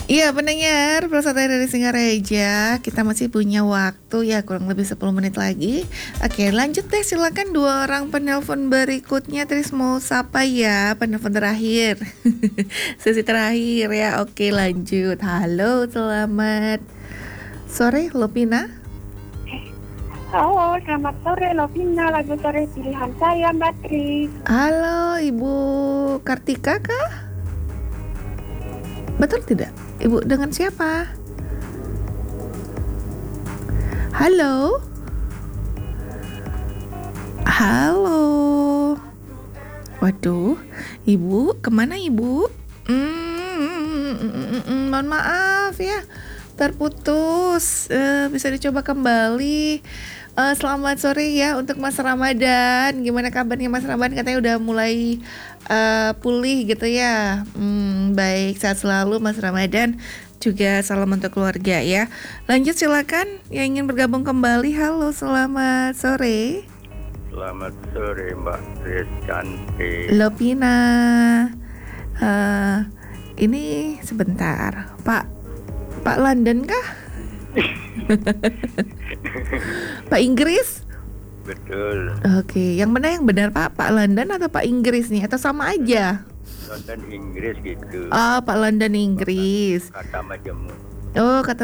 Iya pendengar, peserta dari Singaraja, kita masih punya waktu ya kurang lebih 10 menit lagi. Oke lanjut deh, silakan dua orang penelpon berikutnya. Terus mau sapa ya penelpon terakhir. Sesi terakhir ya, oke lanjut. Halo, selamat sore Lopina. Halo, selamat sore Lovina, lagu sore pilihan saya Mbak Tri. Halo Ibu Kartika kah? Betul tidak? Ibu dengan siapa? Halo? Halo? Waduh, Ibu, kemana Ibu? Mohon maaf ya, terputus. Bisa dicoba kembali. Selamat sore ya untuk Mas Ramadan. Gimana kabarnya Mas Ramadan? Katanya udah mulai pulih gitu ya. Baik, sehat selalu Mas Ramadan. Juga salam untuk keluarga ya. Lanjut silakan yang ingin bergabung kembali. Halo, selamat sore. Selamat sore Mbak Tris cantik. Lopina. Ini sebentar, Pak London kah? Pak Inggris? Betul. Oke, yang mana yang benar Pak London atau Pak Inggris nih? Atau sama aja? London Inggris gitu. Oh, Pak London Inggris. Kata majemuk. Oh, kata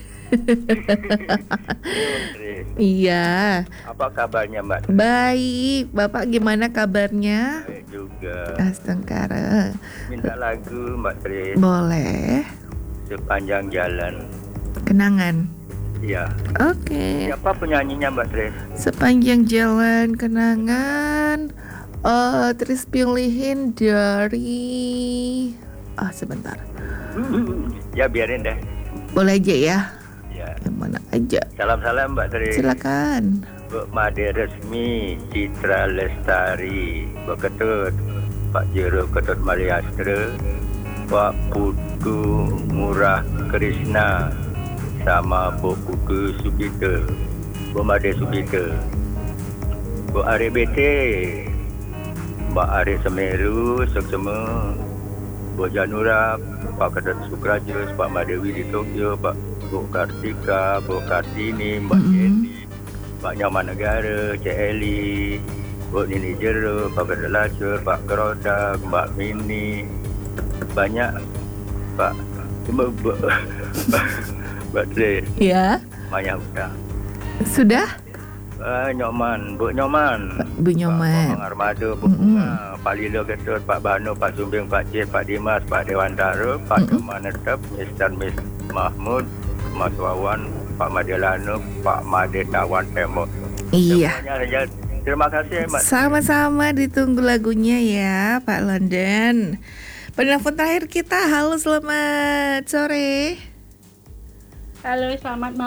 Iya. Apa kabarnya Mbak? Baik, Bapak gimana kabarnya? Baik juga. Astagfirullah. Minta lagu Mbak Tris. Boleh. Sepanjang jalan. Kenangan. Iya. Oke. Siapa penyanyinya Mbak Tris? Sepanjang jalan kenangan. Terus pilihin dari sebentar. Ya biarin deh. Boleh aja ya. Ya. Yang mana aja. Salam-salam Mbak Tris. Silakan. Bu Made Resmi Citra Lestari, Bu Ketut Pak Jero Ketut Mariastra, Pak Putu Murah Krishna, sama Bu Putu Subita, Bu Made Subita, Bu Ari BT, Mbak Ari Semeru, Seksema, Bu Janura, Pak Ketut Sukrajus, Pak Madewi di Tokyo, Pak Bu Kartika, Bu Kartini, Mbak Yeni, Pak Nyaman Negara, Cik Eli, Bu Nini Jero, Pak Berdelacur, Pak Kerodak, Mbak Mini, banyak Pak Mbak Tri, Ya. banyak udah. Sudah? Nyoman, Bu Nyoman, Bu Nyoman. Pak Armado, Bu Bunga, Pak Lilo Ketut, Pak Banu, Pak Sumbing, Pak Cik, Pak Dimas, Pak Dewantara, Pak Nyoman Netep, Mr. Miss Mahmud, Mas Wawan, Pak Madelano, Pak Made Tawan Temo. Iya. Semuanya saja. Terima kasih Mbak. Sama-sama, ditunggu lagunya ya Pak London. Penelpon terakhir kita. Halo, selamat sore. Halo, selamat malam.